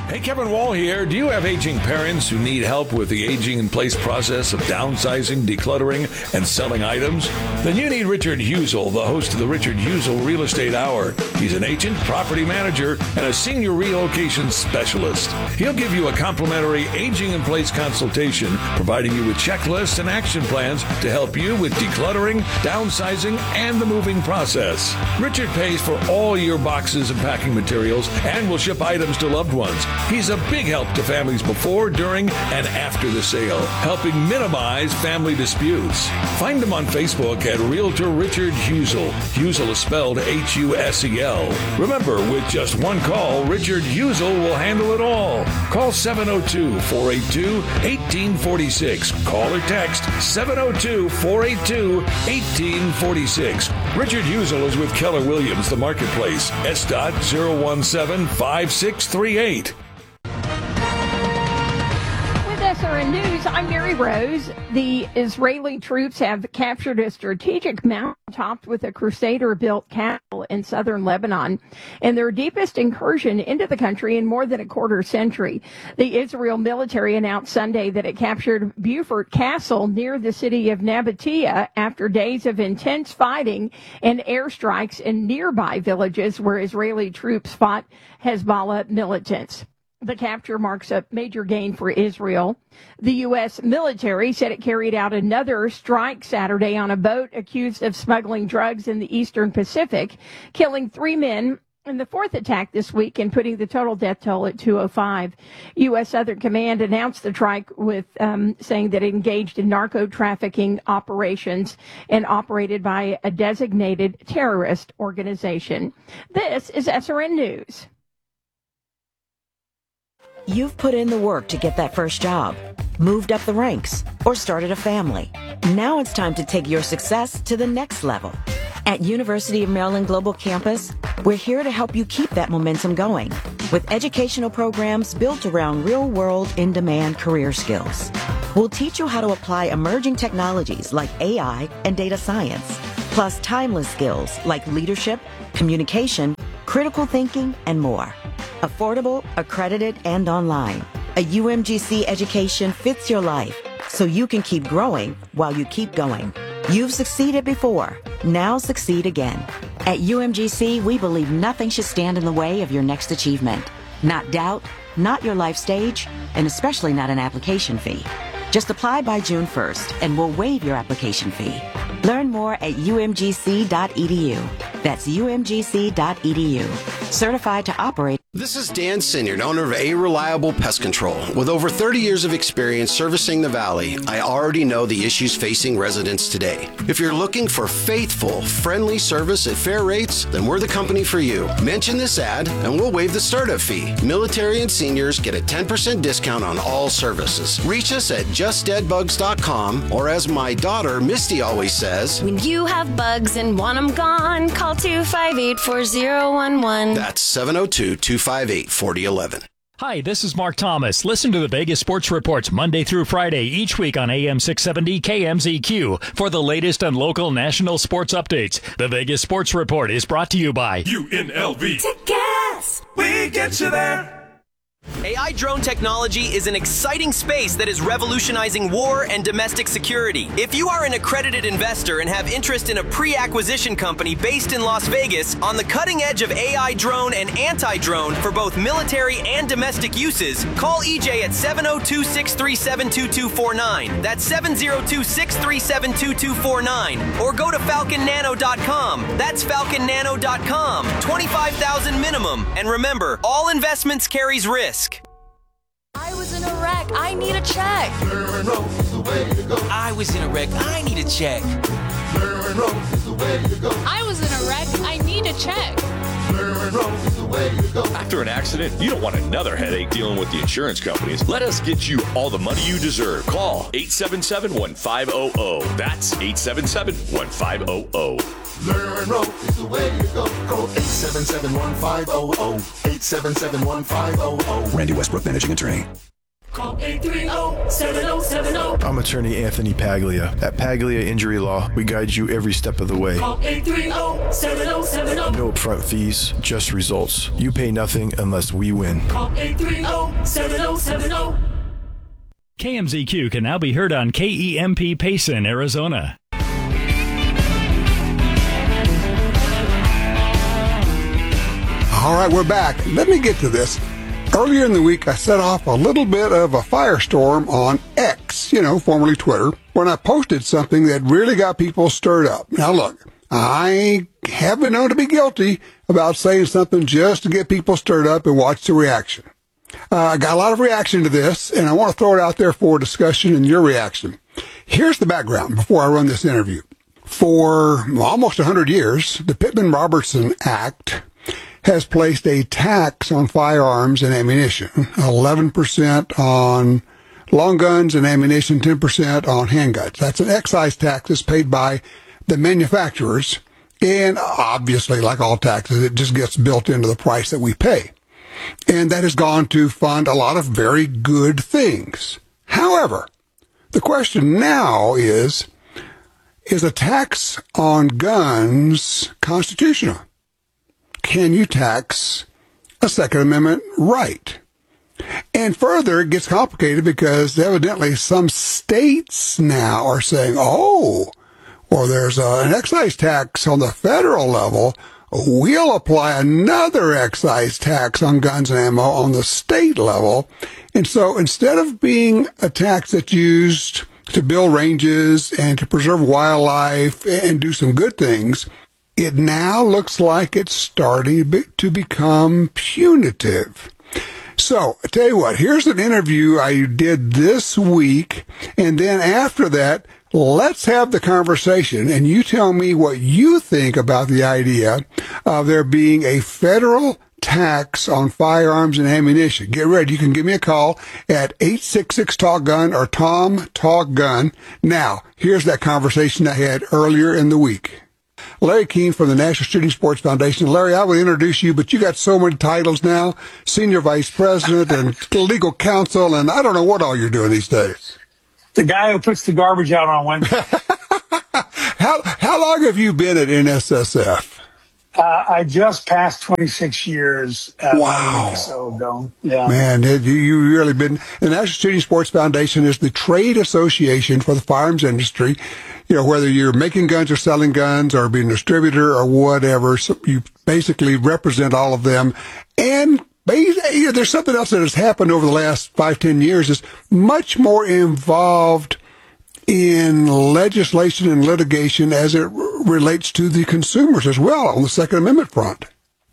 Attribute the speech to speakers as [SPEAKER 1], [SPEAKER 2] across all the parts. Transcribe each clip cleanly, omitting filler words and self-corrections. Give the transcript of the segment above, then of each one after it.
[SPEAKER 1] Hey, Kevin Wall here. Do you have aging parents who need help with the aging-in-place process of downsizing, decluttering, and selling items? Then you need Richard Husel, the host of the Richard Husel Real Estate Hour. He's an agent, property manager, and a senior relocation specialist. He'll give you a complimentary aging-in-place consultation, providing you with checklists and action plans to help you with decluttering, downsizing, and the moving process. Richard pays for all your boxes and packing materials and will ship items to loved ones. He's a big help to families before, during, and after the sale, helping minimize family disputes. Find him on Facebook at Realtor Richard Husel. Husel is spelled Husel. Remember, with just one call, Richard Husel will handle it all. Call 702-482-1846. Call or text 702-482-1846. Richard Husel is with Keller Williams, the Marketplace. S.017-5638.
[SPEAKER 2] SRN News, I'm Mary Rose. The Israeli troops have captured a strategic mountain topped with a Crusader-built castle in southern Lebanon, and their deepest incursion into the country in more than a quarter century. The Israel military announced Sunday that it captured Beaufort Castle near the city of Nabatea after days of intense fighting and airstrikes in nearby villages where Israeli troops fought Hezbollah militants. The capture marks a major gain for Israel. The U.S. military said it carried out another strike Saturday on a boat accused of smuggling drugs in the Eastern Pacific, killing 3 men in the fourth attack this week and putting the total death toll at 205. U.S. Southern Command announced the strike with saying that it engaged in narco-trafficking operations and operated by a designated terrorist organization. This is SRN News.
[SPEAKER 3] You've put in the work to get that first job, moved up the ranks, or started a family. Now it's time to take your success to the next level. At University of Maryland Global Campus, we're here to help you keep that momentum going with educational programs built around real-world, in-demand career skills. We'll teach you how to apply emerging technologies like AI and data science, plus timeless skills like leadership, communication, critical thinking, and more. Affordable, accredited, and online. A UMGC education fits your life, so you can keep growing while you keep going. You've succeeded before. Now succeed again. At UMGC, we believe nothing should stand in the way of your next achievement. Not doubt, not your life stage, and especially not an application fee. Just apply by June 1st, and we'll waive your application fee. Learn more at umgc.edu. That's umgc.edu. Certified to operate.
[SPEAKER 4] This is Dan Sinyard, owner of A Reliable Pest Control. With over 30 years of experience servicing the Valley, I already know the issues facing residents today. If you're looking for faithful, friendly service at fair rates, then we're the company for you. Mention this ad and we'll waive the startup fee. Military and seniors get a 10% discount on all services. Reach us at justdeadbugs.com, or as my daughter Misty always says,
[SPEAKER 5] when you have bugs and want them gone, call 258-4011.
[SPEAKER 4] That's 702-258-4011.
[SPEAKER 6] Hi, this is Mark Thomas. Listen to the Vegas Sports Reports Monday through Friday each week on AM 670 KMZQ for the latest on local national sports updates. The Vegas Sports Report is brought to you by
[SPEAKER 7] UNLV. To gas, we get you there.
[SPEAKER 8] AI drone technology is an exciting space that is revolutionizing war and domestic security. If you are an accredited investor and have interest in a pre-acquisition company based in Las Vegas on the cutting edge of AI drone and anti-drone for both military and domestic uses, call EJ at 702-637-2249. That's 702-637-2249. Or go to falconnano.com. That's falconnano.com. $25,000 minimum. And remember, all investments carries risk.
[SPEAKER 9] I was in a wreck. I need a check.
[SPEAKER 10] Maryland Road is the way to go.
[SPEAKER 11] I was in a wreck. I need a check.
[SPEAKER 10] Maryland Road is the way to go.
[SPEAKER 9] I was in a wreck. I need a check.
[SPEAKER 10] Maryland Road is the way to go.
[SPEAKER 12] After an accident, you don't want another headache dealing with the insurance companies. Let us get you all the money you deserve. Call 877-1500. That's 877-1500.
[SPEAKER 10] Maryland Road is the way to go. Call 877-1500. 877-1500.
[SPEAKER 13] Randy Westbrook, Managing Attorney.
[SPEAKER 7] Call 830-7070.
[SPEAKER 13] I'm attorney Anthony Paglia. At Paglia Injury Law, we guide you every step of the way.
[SPEAKER 7] Call 830-7070.
[SPEAKER 13] No upfront fees, just results. You pay nothing unless we win.
[SPEAKER 7] Call 830-7070.
[SPEAKER 6] KMZQ can now be heard on KEMP Payson, Arizona.
[SPEAKER 14] All right, we're back. Let me get to this. Earlier in the week, I set off a little bit of a firestorm on X, formerly Twitter, when I posted something that really got people stirred up. Now, look, I have been known to be guilty about saying something just to get people stirred up and watch the reaction. I got a lot of reaction to this, and I want to throw it out there for discussion and your reaction. Here's the background before I run this interview. For almost 100 years, the Pittman-Robertson Act has placed a tax on firearms and ammunition, 11% on long guns and ammunition, 10% on handguns. That's an excise tax that's paid by the manufacturers, and obviously, like all taxes, it just gets built into the price that we pay. And that has gone to fund a lot of very good things. However, the question now is a tax on guns constitutional? Can you tax a Second Amendment right? And further, it gets complicated because evidently some states now are saying, there's an excise tax on the federal level. We'll apply another excise tax on guns and ammo on the state level. And so instead of being a tax that's used to build ranges and to preserve wildlife and do some good things, it now looks like it's starting to become punitive. So, I tell you what, here's an interview I did this week, and then after that, let's have the conversation, and you tell me what you think about the idea of there being a federal tax on firearms and ammunition. Get ready. You can give me a call at 866-TALK-GUN or Tom Talk Gun. Now, here's that conversation I had earlier in the week. Larry Keene from the National Shooting Sports Foundation. Larry, I would introduce you, but you got so many titles now, Senior Vice President and Legal Counsel, and I don't know what all you're doing these days.
[SPEAKER 15] The guy who puts the garbage out on Wednesday.
[SPEAKER 14] How long have you been at NSSF?
[SPEAKER 15] I just passed 26 years.
[SPEAKER 14] Wow.
[SPEAKER 15] So ago. Yeah.
[SPEAKER 14] Man, you really been. The National Shooting Sports Foundation is the trade association for the firearms industry. Whether you're making guns or selling guns or being a distributor or whatever, so you basically represent all of them. And there's something else that has happened over the last 5-10 years is much more involved in legislation and litigation as it relates to the consumers as well on the Second Amendment front.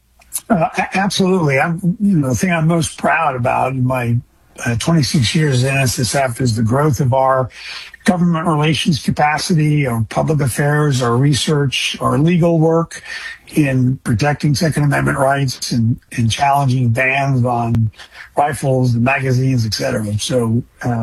[SPEAKER 15] Absolutely. The thing I'm most proud about in my 26 years at NSSF is the growth of our government relations capacity, our public affairs, our research, our legal work in protecting Second Amendment rights and challenging bans on rifles and magazines, et cetera. So,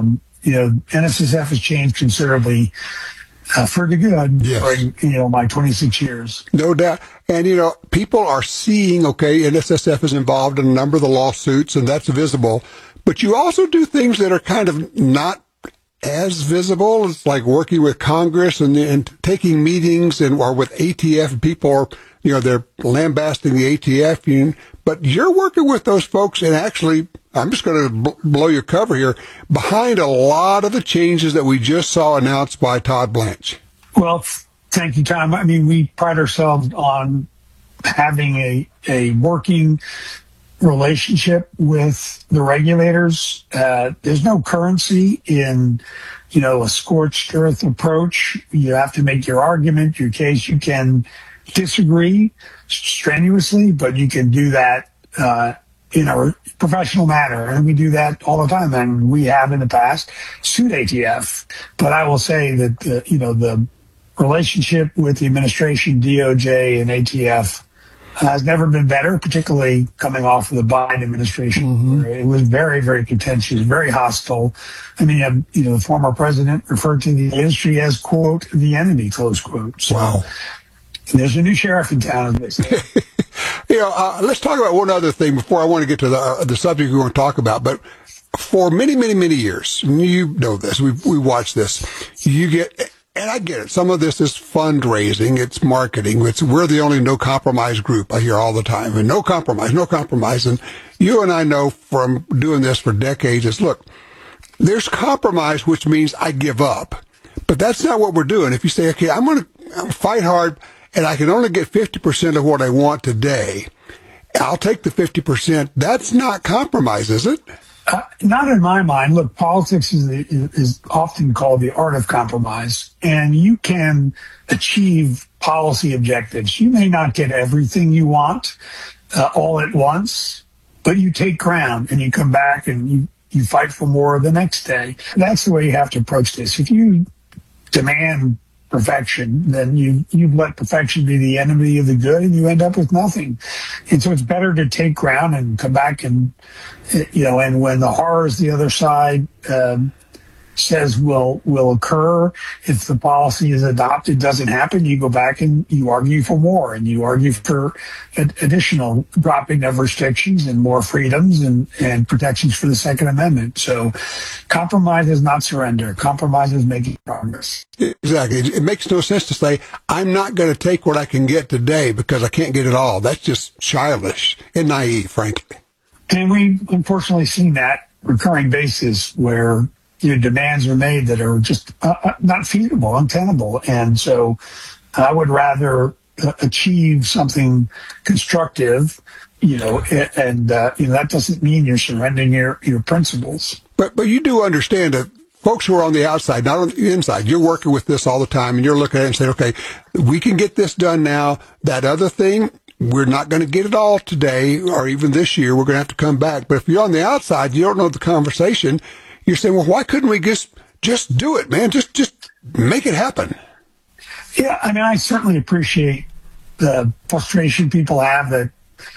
[SPEAKER 15] NSSF has changed considerably for the good during, my 26 years.
[SPEAKER 14] No doubt. And, people are seeing, NSSF is involved in a number of the lawsuits, and that's visible. But you also do things that are kind of not as visible. It's like working with Congress and taking meetings or with ATF. People are, they're lambasting the ATF union. But you're working with those folks and actually, I'm just going to blow your cover here, behind a lot of the changes that we just saw announced by Todd Blanche.
[SPEAKER 15] Well, thank you, Tom. I mean, we pride ourselves on having a working relationship with the regulators. There's no currency in, a scorched earth approach. You have to make your argument, your case. You can disagree strenuously, but you can do that in a professional manner. And we do that all the time. And we have in the past sued ATF. But I will say that, the relationship with the administration, DOJ and ATF has never been better, particularly coming off of the Biden administration. Mm-hmm. Where it was very, very contentious, very hostile. I mean, the former president referred to the industry as, quote, the enemy, close quote. So,
[SPEAKER 14] wow.
[SPEAKER 15] There's a new sheriff in town, as they say.
[SPEAKER 14] Let's talk about one other thing before I want to get to the subject we want to talk about. But for many, many, many years, you know this, we watch this, you get, and I get it, some of this is fundraising, it's marketing, we're the only no compromise group, I hear all the time, and no compromise, and you and I know from doing this for decades is, look, there's compromise, which means I give up, but that's not what we're doing. If you say, okay, I'm going to fight hard, and I can only get 50% of what I want today, I'll take the 50%, that's not compromise, is it?
[SPEAKER 15] Not in my mind. Look, politics is often called the art of compromise, and you can achieve policy objectives. You may not get everything you want all at once, but you take ground and you come back and you fight for more the next day. That's the way you have to approach this. If you demand perfection, then you've let perfection be the enemy of the good, and you end up with nothing. And so it's better to take ground and come back and, and when the horrors the other side says will occur, if the policy is adopted, doesn't happen, you go back and you argue for more, and you argue for additional dropping of restrictions and more freedoms and protections for the Second Amendment. So compromise is not surrender. Compromise is making progress.
[SPEAKER 14] Exactly. It makes no sense to say, I'm not going to take what I can get today because I can't get it all. That's just childish and naive, frankly.
[SPEAKER 15] And we've unfortunately seen that recurring basis where demands are made that are just not feasible, untenable. And so I would rather achieve something constructive, and that doesn't mean you're surrendering your principles.
[SPEAKER 14] But you do understand that folks who are on the outside, not on the inside, you're working with this all the time, and you're looking at it and saying, okay, we can get this done now. That other thing, we're not going to get it all today or even this year. We're going to have to come back. But if you're on the outside, you don't know the conversation. You're saying, well, why couldn't we just do it, man? Just make it happen.
[SPEAKER 15] Yeah, I mean, I certainly appreciate the frustration people have that,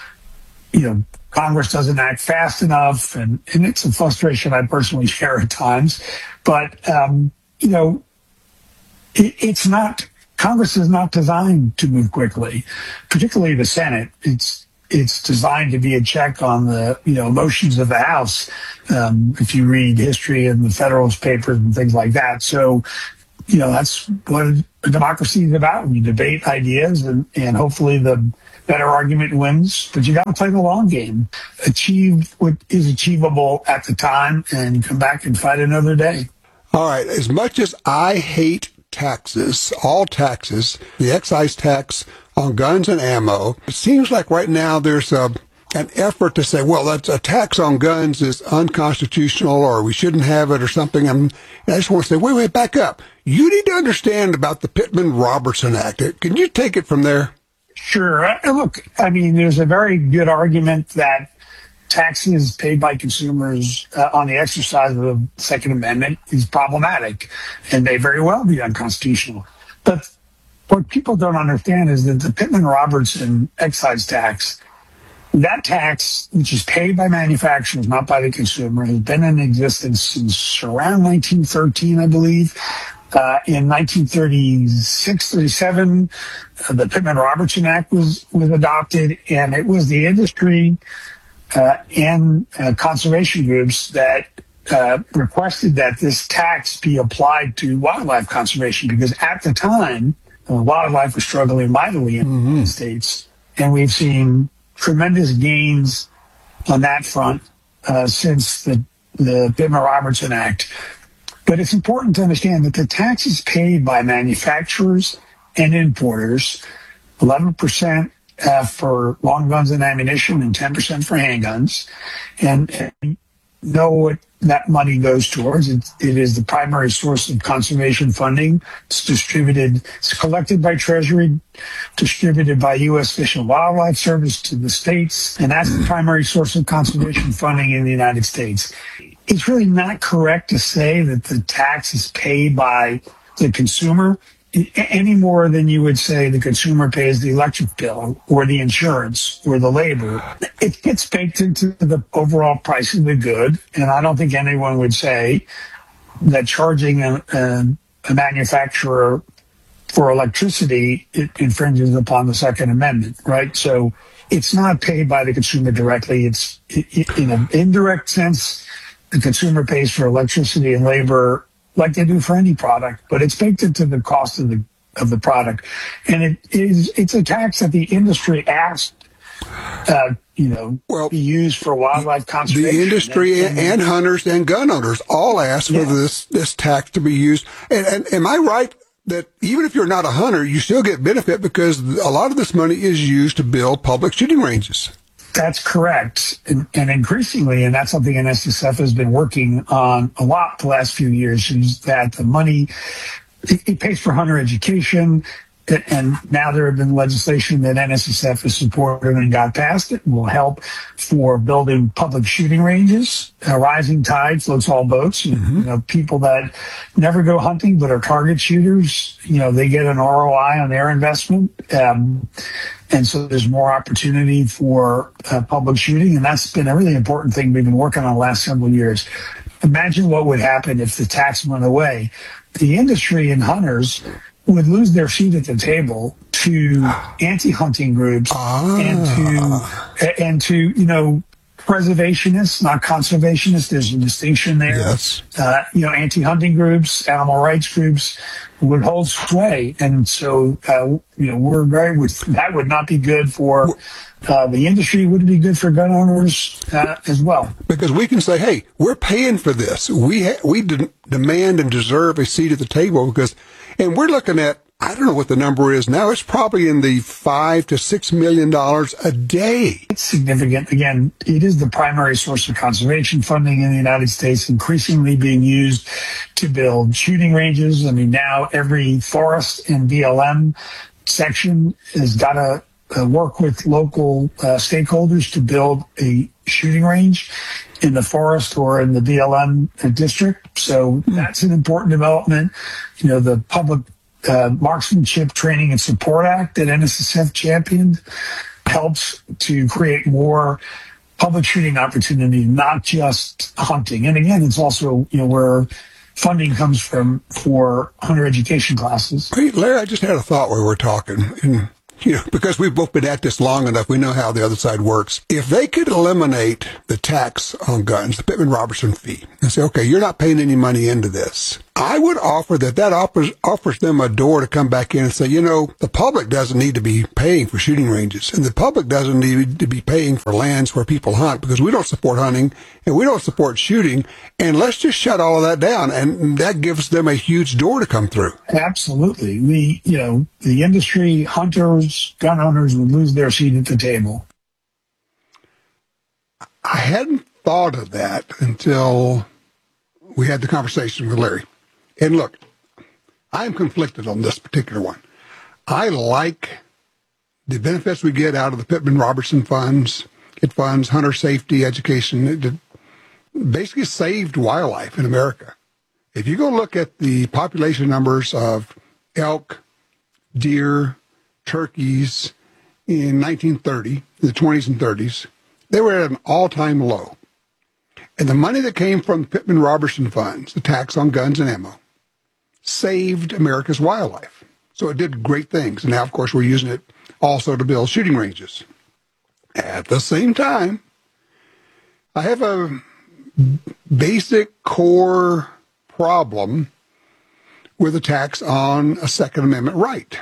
[SPEAKER 15] Congress doesn't act fast enough, and it's a frustration I personally share at times. But, it's not, Congress is not designed to move quickly, particularly the Senate. It's designed to be a check on the, emotions of the House, if you read history in the Federalist Papers and things like that. So, that's what a democracy is about. You debate ideas and hopefully the better argument wins, but you got to play the long game. Achieve what is achievable at the time and come back and fight another day.
[SPEAKER 14] All right. As much as I hate taxes, all taxes, the excise tax on guns and ammo, it seems like right now there's an effort to say, well, that's a tax on guns is unconstitutional or we shouldn't have it or something. And I just want to say, wait, back up. You need to understand about the Pittman-Robertson Act. Can you take it from there?
[SPEAKER 15] Sure. Look, I mean, there's a very good argument that taxes paid by consumers on the exercise of the Second Amendment is problematic and may very well be unconstitutional. But what people don't understand is that the Pittman-Robertson excise tax, that tax, which is paid by manufacturers, not by the consumer, has been in existence since around 1913, I believe. In 1936-37, the Pittman-Robertson Act was adopted, and it was the industry and conservation groups that requested that this tax be applied to wildlife conservation, because at the time, wildlife was struggling mightily in the United States, and we've seen tremendous gains on that front since the Pittman-Robertson Act. But it's important to understand that the tax is paid by manufacturers and importers, 11% for long guns and ammunition and 10% for handguns. And know what that money goes towards. It is the primary source of conservation funding. It's collected by Treasury, distributed by U.S. Fish and Wildlife Service to the states, and that's the primary source of conservation funding in the United States. It's really not correct to say that the tax is paid by the consumer any more than you would say the consumer pays the electric bill or the insurance or the labor. It gets baked into the overall price of the good, and I don't think anyone would say that charging a manufacturer for electricity infringes upon the Second Amendment, right? So it's not paid by the consumer directly. It's in an indirect sense. the consumer pays for electricity and labor like they do for any product, but it's baked into the cost of the product. And it's a tax that the industry asked, be used for wildlife conservation.
[SPEAKER 14] The industry and hunters and gun owners all asked for this tax to be used. And am I right that even if you're not a hunter, you still get benefit because a lot of this money is used to build public shooting ranges?
[SPEAKER 15] That's correct. And increasingly, and that's something NSSF has been working on a lot the last few years, is that the money, it pays for hunter education. And now there have been legislation that NSSF has supported and got passed. It will help for building public shooting ranges. A rising tide floats all boats. People that never go hunting but are target shooters, they get an ROI on their investment. And so there's more opportunity for public shooting. And that's been a really important thing we've been working on the last several years. Imagine what would happen if the tax went away. The industry and hunters would lose their seat at the table to anti-hunting groups and to preservationists, not conservationists. There's a distinction there.
[SPEAKER 14] Yes.
[SPEAKER 15] Anti-hunting groups, animal rights groups would hold sway, and so we're that would not be good for the industry. It wouldn't be good for gun owners as well.
[SPEAKER 14] Because we can say, hey, we're paying for this. We demand and deserve a seat at the table and we're looking at, I don't know what the number is now. It's probably in the $5 to $6 million a day.
[SPEAKER 15] It's significant. Again, it is the primary source of conservation funding in the United States, increasingly being used to build shooting ranges. I mean, now every forest and BLM section has got to work with local stakeholders to build a shooting range in the forest or in the BLM district. So that's an important development. The Public Marksmanship Training and Support Act that NSSF championed helps to create more public shooting opportunity, not just hunting. And again, it's also where funding comes from for hunter education classes.
[SPEAKER 14] Hey, Larry, I just had a thought while we're talking. And because we've both been at this long enough, we know how the other side works. If they could eliminate the tax on guns, the Pittman-Robertson fee, and say, okay, you're not paying any money into this, I would offer that offers them a door to come back in and say, the public doesn't need to be paying for shooting ranges, and the public doesn't need to be paying for lands where people hunt, because we don't support hunting and we don't support shooting, and let's just shut all of that down, and that gives them a huge door to come through.
[SPEAKER 15] Absolutely. The industry, hunters, gun owners would lose their seat at the table.
[SPEAKER 14] I hadn't thought of that until we had the conversation with Larry. And look, I'm conflicted on this particular one. I like the benefits we get out of the Pittman-Robertson funds. It funds hunter safety, education. It basically saved wildlife in America. If you go look at the population numbers of elk, deer, turkeys in 1930, the 20s and 30s, they were at an all-time low. And the money that came from the Pittman-Robertson funds, the tax on guns and ammo, saved America's wildlife. So it did great things. And now, of course, we're using it also to build shooting ranges. At the same time, I have a basic core problem with a tax on a Second Amendment right.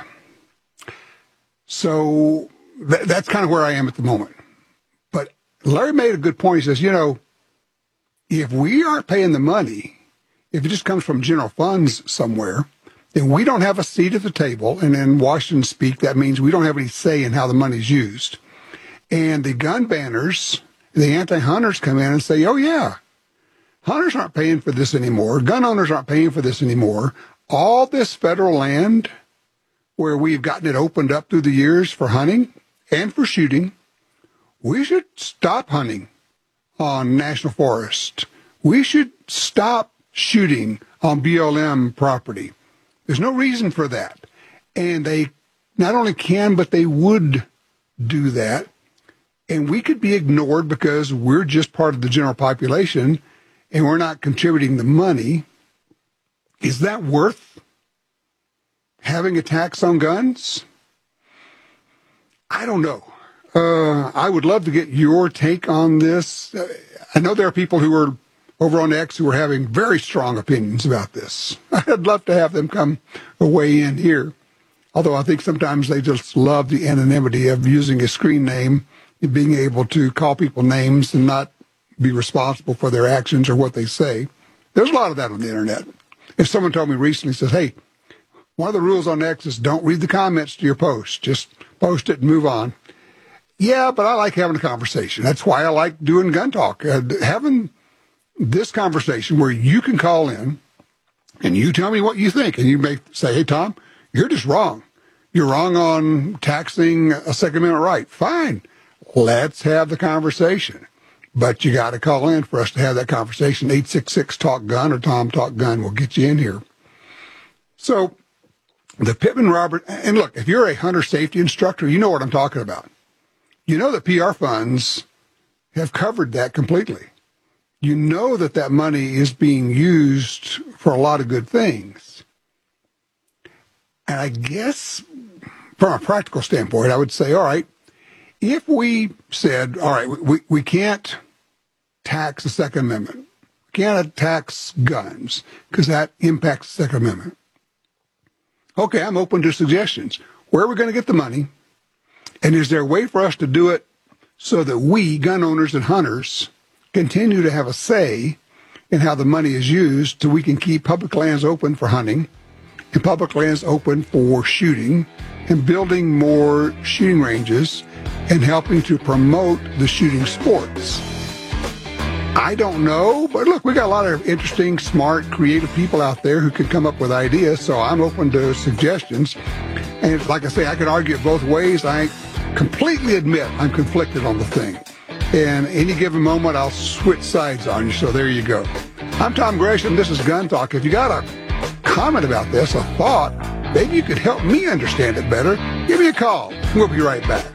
[SPEAKER 14] So that's kind of where I am at the moment. But Larry made a good point. He says, if we aren't paying the money, if it just comes from general funds somewhere, then we don't have a seat at the table. And in Washington speak, that means we don't have any say in how the money's used. And the gun banners, the anti-hunters come in and say, oh, yeah, hunters aren't paying for this anymore. Gun owners aren't paying for this anymore. All this federal land where we've gotten it opened up through the years for hunting and for shooting, we should stop hunting on national forest. We should stop shooting on BLM property. There's no reason for that. And they not only can, but they would do that. And we could be ignored because we're just part of the general population and we're not contributing the money. Is that worth having a tax on guns? I don't know. I would love to get your take on this. I know there are people who are over on X who are having very strong opinions about this. I'd love to have them come weigh in here. Although I think sometimes they just love the anonymity of using a screen name and being able to call people names and not be responsible for their actions or what they say. There's a lot of that on the internet. If someone told me recently, says, hey, one of the rules on X is don't read the comments to your post. Just post it and move on. Yeah, but I like having a conversation. That's why I like doing Gun Talk. Having this conversation where you can call in and you tell me what you think. And you may say, hey, Tom, you're just wrong. You're wrong on taxing a Second Amendment right. Fine. Let's have the conversation. But you got to call in for us to have that conversation. 866-TALK-GUN or Tom Talk Gun will get you in here. So the Pittman Robert, and look, if you're a hunter safety instructor, you know what I'm talking about. You know that PR funds have covered that completely. You know that that money is being used for a lot of good things. And I guess from a practical standpoint, I would say, all right, if we said, all right, we can't tax the Second Amendment, we can't tax guns because that impacts the Second Amendment. Okay, I'm open to suggestions. Where are we going to get the money? And is there a way for us to do it so that we, gun owners and hunters, continue to have a say in how the money is used so we can keep public lands open for hunting and public lands open for shooting and building more shooting ranges and helping to promote the shooting sports? I don't know, but look, we got a lot of interesting, smart, creative people out there who can come up with ideas, so I'm open to suggestions. And like I say, I could argue it both ways. I completely admit I'm conflicted on the thing. And any given moment, I'll switch sides on you, so there you go. I'm Tom Gresham. This is Gun Talk. If you got a comment about this, a thought, maybe you could help me understand it better, give me a call. We'll be right back.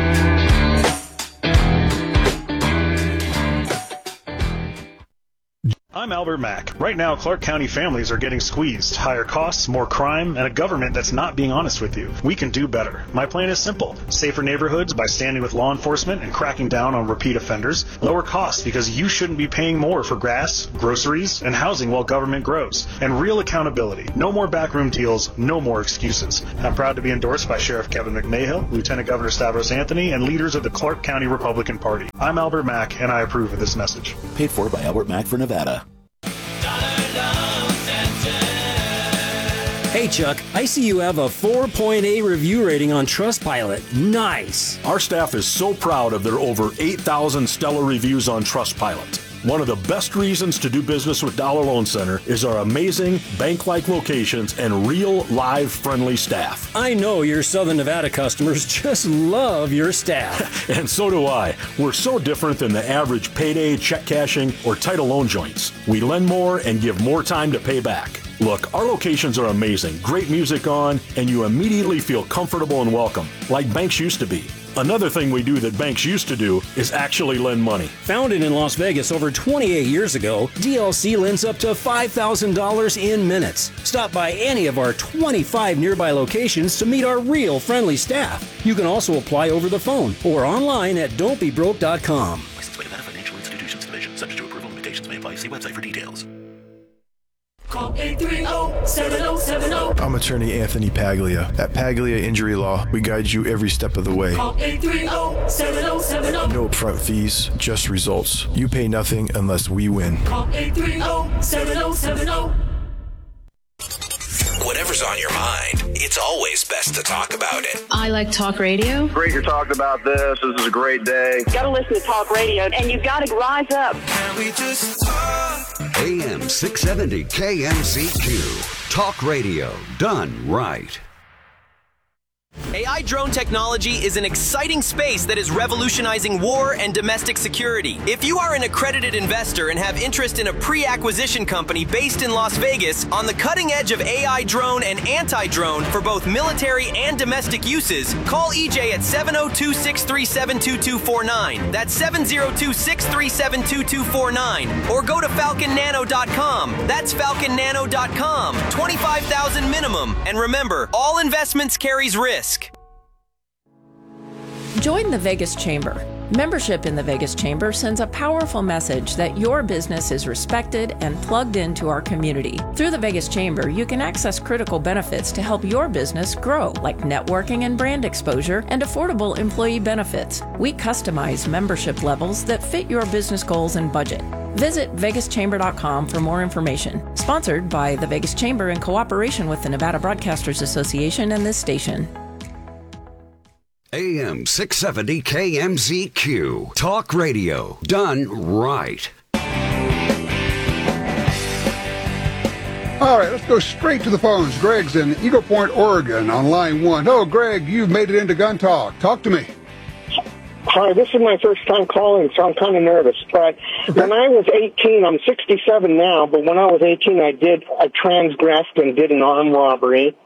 [SPEAKER 16] I'm Albert Mack. Right now, Clark County families are getting squeezed. Higher costs, more crime, and a government that's not being honest with you. We can do better. My plan is simple. Safer neighborhoods by standing with law enforcement and cracking down on repeat offenders. Lower costs because you shouldn't be paying more for gas, groceries, and housing while government grows. And real accountability. No more backroom deals, no more excuses. I'm proud to be endorsed by Sheriff Kevin McMahill, Lieutenant Governor Stavros Anthony, and leaders of the Clark County Republican Party. I'm Albert Mack, and I approve of this message.
[SPEAKER 17] Paid for by Albert Mack for Nevada.
[SPEAKER 18] Hey Chuck, I see you have a 4.8 review rating on Trustpilot. Nice!
[SPEAKER 19] Our staff is so proud of their over 8,000 stellar reviews on Trustpilot. One of the best reasons to do business with Dollar Loan Center is our amazing bank-like locations and real, live, friendly staff.
[SPEAKER 18] I know your Southern Nevada customers just love your staff.
[SPEAKER 19] And so do I. We're so different than the average payday, check cashing, or title loan joints. We lend more and give more time to pay back. Look, our locations are amazing, great music on, and you immediately feel comfortable and welcome, like banks used to be. Another thing we do that banks used to do is actually lend money.
[SPEAKER 18] Founded in Las Vegas over 28 years ago, DLC lends up to $5,000 in minutes. Stop by any of our 25 nearby locations to meet our real friendly staff. You can also apply over the phone or online at don'tbebroke.com.
[SPEAKER 17] Licensed by Nevada Financial Institutions Division. Subject to approval. Limitations may apply. See website for details.
[SPEAKER 7] Call 830-7070.
[SPEAKER 13] I'm attorney Anthony Paglia. At Paglia Injury Law, we guide you every step of the way.
[SPEAKER 7] Call 830-7070.
[SPEAKER 13] No upfront fees, just results. You pay nothing unless we win.
[SPEAKER 7] Call 830-7070.
[SPEAKER 20] Whatever's on your mind, it's always best to talk about it.
[SPEAKER 21] I like talk radio.
[SPEAKER 22] Great you're talking about this. This is a great day.
[SPEAKER 23] Got to listen to talk radio, and you got to rise up.
[SPEAKER 20] Can we just talk? AM 670 KMZQ. Talk radio done right.
[SPEAKER 8] AI drone technology is an exciting space that is revolutionizing war and domestic security. If you are an accredited investor and have interest in a pre-acquisition company based in Las Vegas on the cutting edge of AI drone and anti-drone for both military and domestic uses, call EJ at 702-637-2249. That's 702-637-2249. Or go to falconnano.com. That's falconnano.com. $25,000 minimum. And remember, all investments carries risk.
[SPEAKER 24] Join the Vegas Chamber.
[SPEAKER 1] Membership in the Vegas Chamber sends a powerful message that your business is respected and plugged into our community. Through the Vegas Chamber, you can access critical benefits to help your business grow, like networking and brand exposure and affordable employee benefits. We customize membership levels that fit your business goals and budget. Visit vegaschamber.com for more information. Sponsored by the Vegas Chamber in cooperation with the Nevada Broadcasters Association and this station.
[SPEAKER 20] AM 670 KMZQ. Talk radio done right.
[SPEAKER 14] All right, let's go straight to the phones. Greg's in Eagle Point, Oregon on line 1. Oh, Greg, you've made it into Gun Talk. Talk to me.
[SPEAKER 2] Hi, this is my first time calling, so I'm kind of nervous. But when I was 18, I'm 67 now, but when I was 18, I transgressed and did an armed robbery.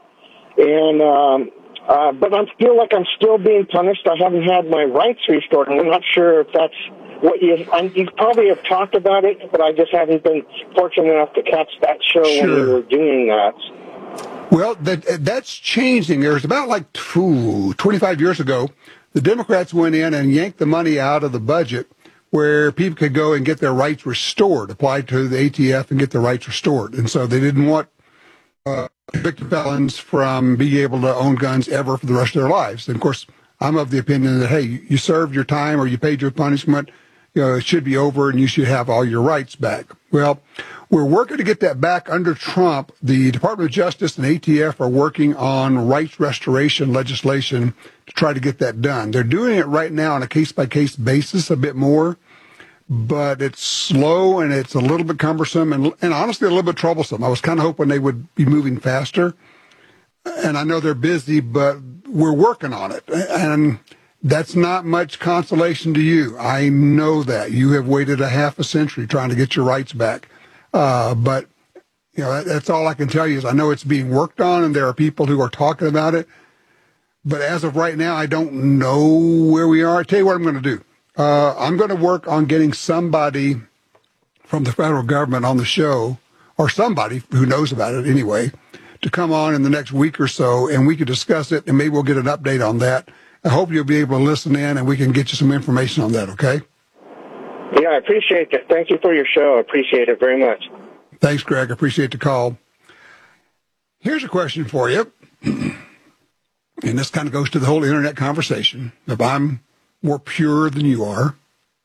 [SPEAKER 2] And, but I feel like I'm still being punished. I haven't had my rights restored, and I'm not sure if that's what you probably have talked about it, but I just haven't been fortunate enough to catch that show when you were doing that.
[SPEAKER 14] Well, that's changing. There's about like 25 years ago, the Democrats went in and yanked the money out of the budget where people could go and get their rights restored, apply to the ATF and get their rights restored. And so they didn't want convicted felons from being able to own guns ever for the rest of their lives. And of course, I'm of the opinion that, hey, you served your time or you paid your punishment, it should be over and you should have all your rights back. Well, we're working to get that back under Trump. The Department of Justice and ATF are working on rights restoration legislation to try to get that done. They're doing it right now on a case-by-case basis a bit more, but it's slow and it's a little bit cumbersome and honestly a little bit troublesome. I was kind of hoping they would be moving faster, and I know they're busy, but we're working on it. And that's not much consolation to you. I know that. You have waited a half a century trying to get your rights back. But, that's all I can tell you is I know it's being worked on and there are people who are talking about it. But as of right now, I don't know where we are. I'll tell you what I'm going to do. I'm going to work on getting somebody from the federal government on the show, or somebody who knows about it anyway, to come on in the next week or so, and we can discuss it, and maybe we'll get an update on that. I hope you'll be able to listen in, and we can get you some information on that, okay?
[SPEAKER 2] Yeah, I appreciate that. Thank you for your show. I appreciate it very much.
[SPEAKER 14] Thanks, Greg. I appreciate the call. Here's a question for you, and this kind of goes to the whole internet conversation. If I'm more pure than you are,